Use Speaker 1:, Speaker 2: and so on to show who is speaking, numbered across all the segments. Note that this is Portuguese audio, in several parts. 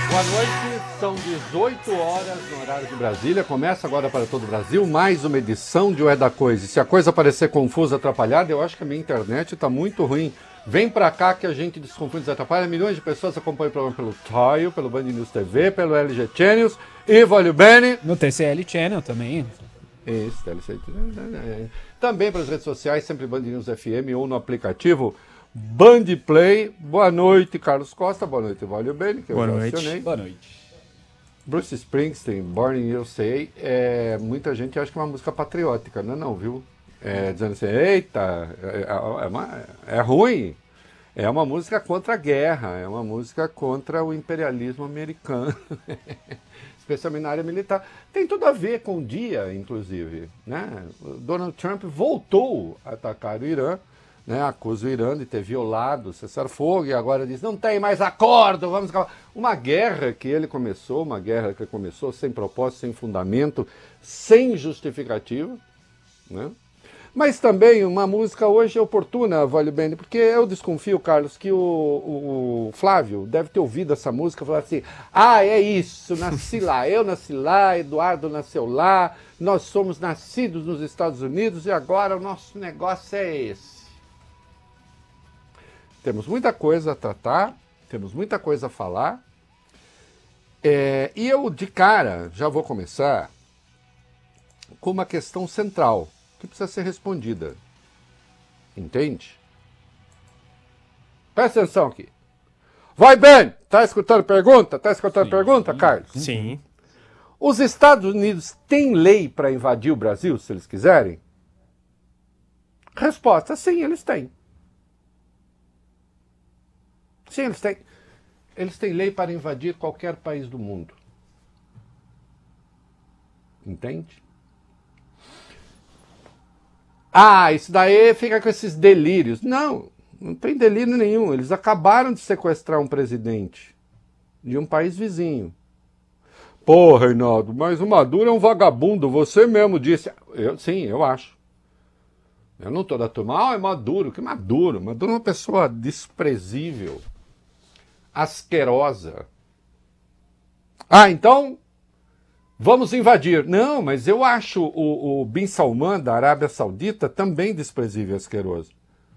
Speaker 1: Boa noite, são 18 horas no horário de Brasília. Começa agora para todo o Brasil mais uma edição de O É da Coisa. E se a coisa parecer confusa, atrapalhada, eu acho que a minha internet está muito ruim. Vem para cá que a gente desconfunde e desatrapalha. Milhões de pessoas acompanham o programa pelo TOI, pelo Band News TV, pelo LG Channels e Voglio Bene.
Speaker 2: No TCL Channel também.
Speaker 1: Isso, TCL. Também pelas redes sociais, sempre Band News FM ou no aplicativo Band Play. Boa noite, Carlos Costa. Boa noite, Voglio Bene, que eu já acionei.
Speaker 2: Boa noite.
Speaker 1: Bruce Springsteen, Born in USA, muita gente acha que é uma música patriótica, não, viu? Dizendo assim, eita, é ruim. É uma música contra a guerra, é uma música contra o imperialismo americano, especialmente na área militar. Tem tudo a ver com o dia, inclusive, né? O Donald Trump voltou a atacar o Irã, né, acusa o Irã de ter violado o cessar-fogo e agora diz, não tem mais acordo, vamos acabar. Uma guerra que ele começou, sem propósito, sem fundamento, sem justificativa, né? Mas também uma música hoje oportuna, Voglio Bene, porque eu desconfio, Carlos, que o Flávio deve ter ouvido essa música e falar assim, é isso, nasci lá, eu nasci lá, Eduardo nasceu lá, nós somos nascidos nos Estados Unidos e agora o nosso negócio é esse. Temos muita coisa a tratar, temos muita coisa a falar, e eu, de cara, já vou começar com uma questão central, que precisa ser respondida. Entende? Presta atenção aqui. Vai bem! Tá escutando pergunta? Carlos?
Speaker 2: Sim.
Speaker 1: Os Estados Unidos têm lei para invadir o Brasil, se eles quiserem? Resposta, sim, eles têm. Sim, eles têm. Eles têm lei para invadir qualquer país do mundo. Entende? Isso daí fica com esses delírios. Não tem delírio nenhum. Eles acabaram de sequestrar um presidente de um país vizinho. Pô, Reinaldo, mas o Maduro é um vagabundo. Você mesmo disse. Sim, eu acho. Eu não estou da turma. É Maduro. Que Maduro? Maduro é uma pessoa desprezível. Asquerosa. Então vamos invadir. Não, mas eu acho o Bin Salman da Arábia Saudita também desprezível e asqueroso.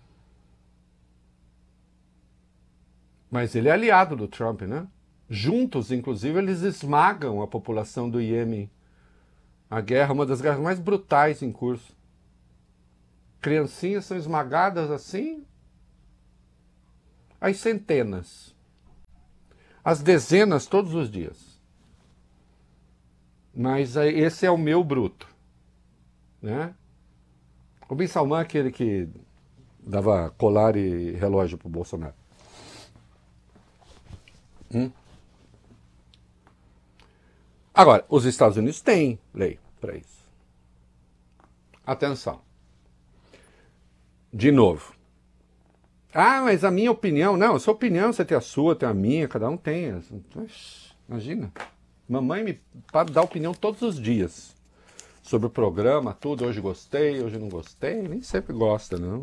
Speaker 1: Mas ele é aliado do Trump, né? Juntos, inclusive, eles esmagam a população do Iêmen. A guerra, uma das guerras mais brutais em curso. Criancinhas são esmagadas assim, às centenas. Às dezenas todos os dias. Mas esse é o meu bruto, né? O Bin Salman é aquele que dava colar e relógio pro Bolsonaro. Agora, os Estados Unidos têm lei para isso. Atenção. De novo. Mas a minha opinião... Não, a sua opinião, você tem a sua, tem a minha, cada um tem. Imagina. Mamãe me dá opinião todos os dias. Sobre o programa, tudo. Hoje gostei, hoje não gostei. Nem sempre gosta, não.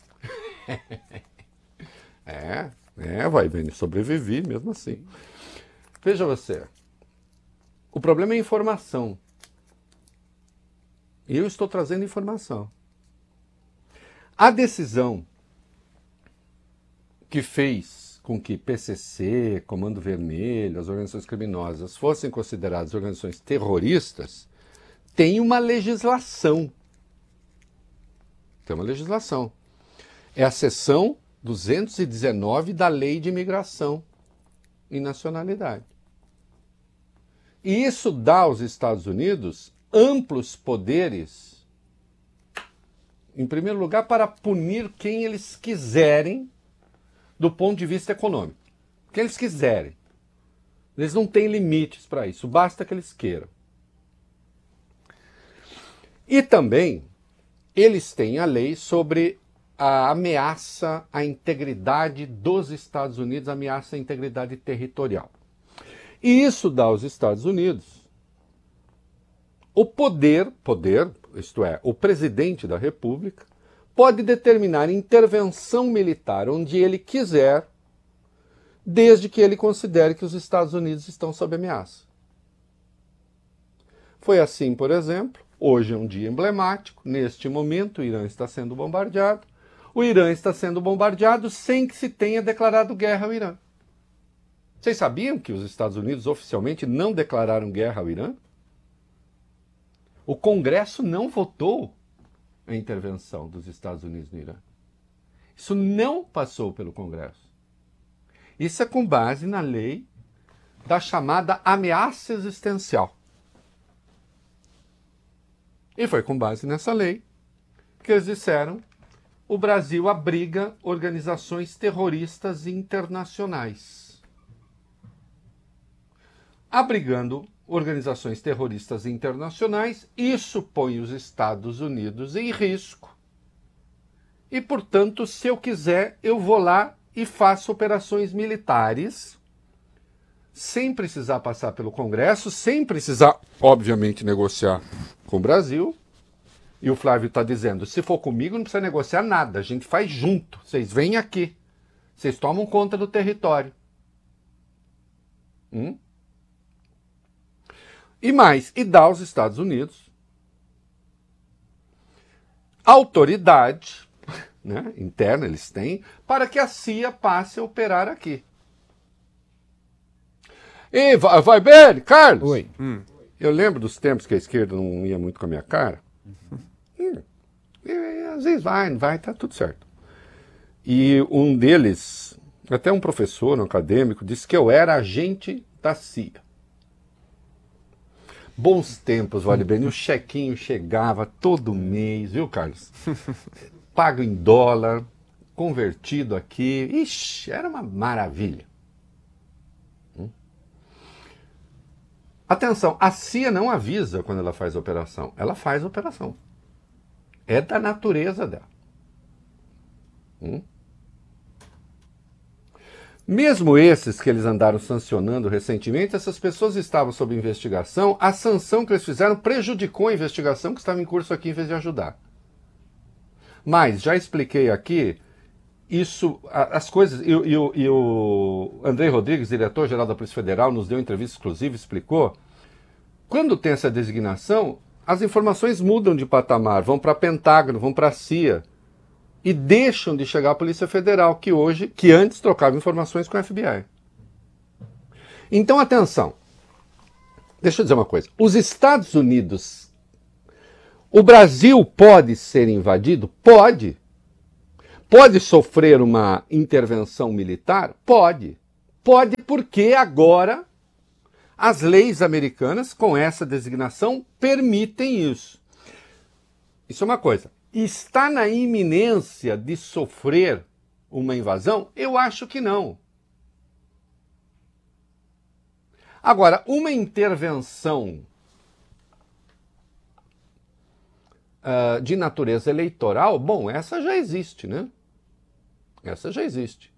Speaker 1: Vai bem, sobrevivi mesmo assim. Veja você. O problema é a informação. E eu estou trazendo informação. A decisão que fez com que PCC, Comando Vermelho, as organizações criminosas fossem consideradas organizações terroristas, tem uma legislação. Tem uma legislação. É a seção 219 da Lei de Imigração e Nacionalidade. E isso dá aos Estados Unidos amplos poderes, em primeiro lugar, para punir quem eles quiserem do ponto de vista econômico. Quem eles quiserem. Eles não têm limites para isso, basta que eles queiram. E também, eles têm a lei sobre a ameaça à integridade dos Estados Unidos, a ameaça à integridade territorial. E isso dá aos Estados Unidos o poder, isto é, o presidente da República, pode determinar intervenção militar onde ele quiser, desde que ele considere que os Estados Unidos estão sob ameaça. Foi assim, por exemplo, hoje é um dia emblemático, neste momento o Irã está sendo bombardeado. O Irã está sendo bombardeado sem que se tenha declarado guerra ao Irã. Vocês sabiam que os Estados Unidos oficialmente não declararam guerra ao Irã? O Congresso não votou a intervenção dos Estados Unidos no Irã. Isso não passou pelo Congresso. Isso é com base na lei da chamada ameaça existencial. E foi com base nessa lei que eles disseram: o Brasil abriga organizações terroristas internacionais. Abrigando organizações terroristas internacionais, isso põe os Estados Unidos em risco. E, portanto, se eu quiser, eu vou lá e faço operações militares, sem precisar passar pelo Congresso, sem precisar, obviamente, negociar com o Brasil. E o Flávio está dizendo, se for comigo não precisa negociar nada, a gente faz junto, vocês vêm aqui, vocês tomam conta do território. E mais, e dá aos Estados Unidos autoridade, né, interna eles têm, para que a CIA passe a operar aqui. E vai bem, Carlos?
Speaker 2: Oi.
Speaker 1: Eu lembro dos tempos que a esquerda não ia muito com a minha cara. E, às vezes vai, não vai, tá tudo certo. E um deles, até um professor, um acadêmico, disse que eu era agente da CIA. Bons tempos, vale bem. O chequinho chegava todo mês, viu, Carlos? Pago em dólar, convertido aqui. Ixi, era uma maravilha. Atenção, a CIA não avisa quando ela faz a operação. Ela faz a operação. É da natureza dela. Mesmo esses que eles andaram sancionando recentemente, essas pessoas estavam sob investigação. A sanção que eles fizeram prejudicou a investigação que estava em curso aqui em vez de ajudar. Mas, já expliquei aqui, isso, as coisas... E o Andrei Rodrigues, diretor-geral da Polícia Federal, nos deu entrevista exclusiva, explicou. Quando tem essa designação, as informações mudam de patamar, vão para Pentágono, vão para a CIA e deixam de chegar à Polícia Federal, que antes trocava informações com a FBI. Então, atenção. Deixa eu dizer uma coisa. Os Estados Unidos, o Brasil pode ser invadido? Pode. Pode sofrer uma intervenção militar? Pode. Pode porque agora as leis americanas, com essa designação, permitem isso. Isso é uma coisa. Está na iminência de sofrer uma invasão? Eu acho que não. Agora, uma intervenção de natureza eleitoral, bom, essa já existe, né? Essa já existe.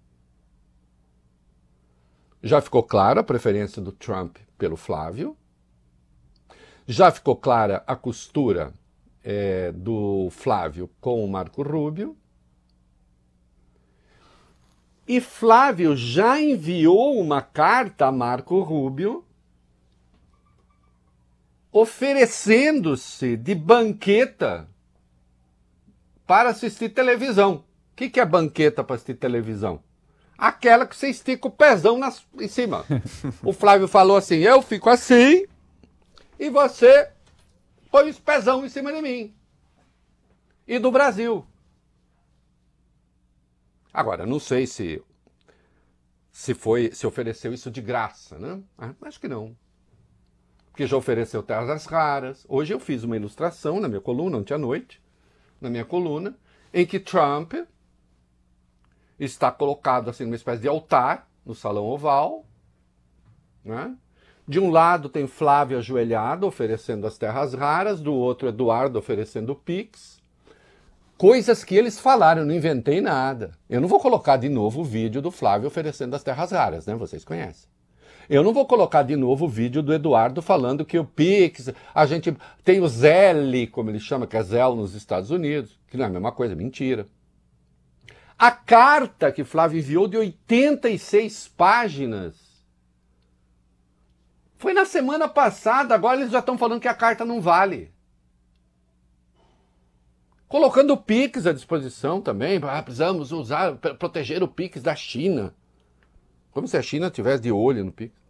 Speaker 1: Já ficou clara a preferência do Trump pelo Flávio. Já ficou clara a costura do Flávio com o Marco Rubio. E Flávio já enviou uma carta a Marco Rubio oferecendo-se de banqueta para assistir televisão. O que é banqueta para assistir televisão? Aquela que você estica o pezão em cima. O Flávio falou assim, eu fico assim e você põe os pezão em cima de mim. E do Brasil. Agora, não sei se ofereceu isso de graça, né? Acho que não. Porque já ofereceu terras raras. Hoje eu fiz uma ilustração na minha coluna, ontem à noite, na minha coluna, em que Trump está colocado assim numa espécie de altar no Salão Oval, né? De um lado tem Flávio ajoelhado oferecendo as terras raras, do outro Eduardo oferecendo o Pix. Coisas que eles falaram, eu não inventei nada. Eu não vou colocar de novo o vídeo do Flávio oferecendo as terras raras, né? Vocês conhecem. Eu não vou colocar de novo o vídeo do Eduardo falando que o Pix, a gente tem o Zelle, como ele chama, que é Zelle nos Estados Unidos, que não é a mesma coisa, mentira. A carta que Flávio enviou de 86 páginas foi na semana passada, agora eles já estão falando que a carta não vale. Colocando o Pix à disposição também, precisamos usar, proteger o Pix da China. Como se a China tivesse de olho no Pix.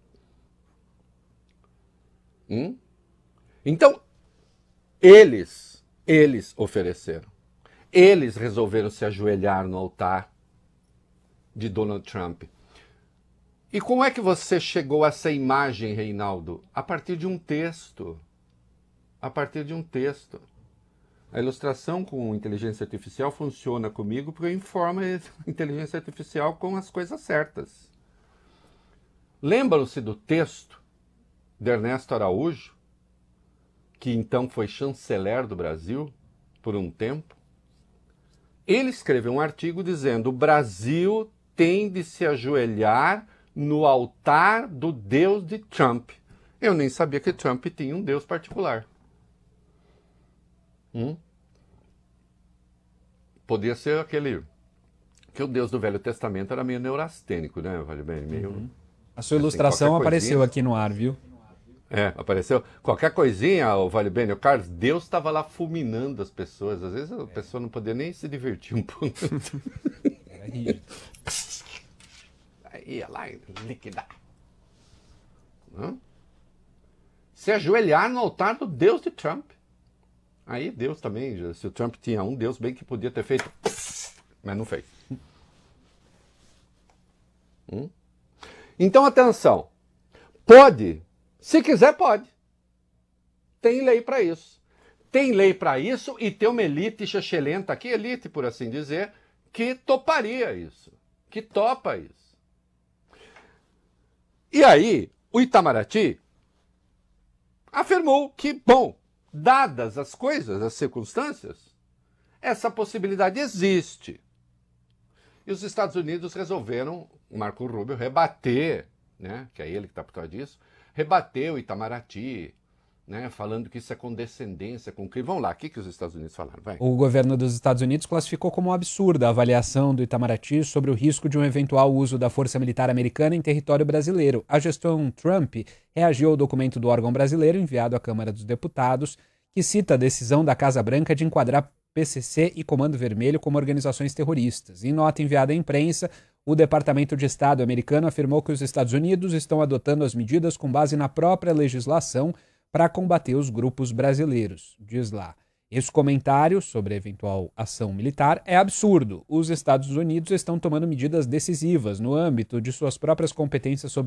Speaker 1: Então, eles ofereceram. Eles resolveram se ajoelhar no altar de Donald Trump. E como é que você chegou a essa imagem, Reinaldo? A partir de um texto. A partir de um texto. A ilustração com inteligência artificial funciona comigo porque eu informo a inteligência artificial com as coisas certas. Lembram-se do texto de Ernesto Araújo, que então foi chanceler do Brasil por um tempo? Ele escreveu um artigo dizendo: o Brasil tem de se ajoelhar no altar do Deus de Trump. Eu nem sabia que Trump tinha um Deus particular. Podia ser aquele... que o Deus do Velho Testamento era meio neurastênico, né? Vale bem, meio...
Speaker 2: A sua ilustração apareceu aqui no ar, viu?
Speaker 1: Apareceu. Qualquer coisinha, o Vale Bem, o Carlos, Deus estava lá fulminando as pessoas. Às vezes a pessoa não podia nem se divertir um pouco.
Speaker 2: Era rígido.
Speaker 1: Aí ia lá e liquidar. Se ajoelhar no altar do Deus de Trump. Aí Deus também, se o Trump tinha um Deus, bem que podia ter feito, mas não fez. Então, atenção. Pode, se quiser, pode. Tem lei para isso. Tem lei para isso e tem uma elite chechelenta aqui, elite, por assim dizer, que toparia isso, que topa isso. E aí, o Itamaraty afirmou que, bom, dadas as coisas, as circunstâncias, essa possibilidade existe. E os Estados Unidos resolveram, o Marco Rubio, rebater, né, que é ele que está por trás disso, rebater o Itamaraty, né, falando que isso é condescendência com o crime. Vamos lá, o que os Estados Unidos falaram? Vai.
Speaker 2: O governo dos Estados Unidos classificou como absurda a avaliação do Itamaraty sobre o risco de um eventual uso da força militar americana em território brasileiro. A gestão Trump reagiu ao documento do órgão brasileiro enviado à Câmara dos Deputados, que cita a decisão da Casa Branca de enquadrar PCC e Comando Vermelho como organizações terroristas. Em nota enviada à imprensa, o Departamento de Estado americano afirmou que os Estados Unidos estão adotando as medidas com base na própria legislação para combater os grupos brasileiros. Diz lá: esse comentário sobre a eventual ação militar é absurdo. Os Estados Unidos estão tomando medidas decisivas no âmbito de suas próprias competências sobre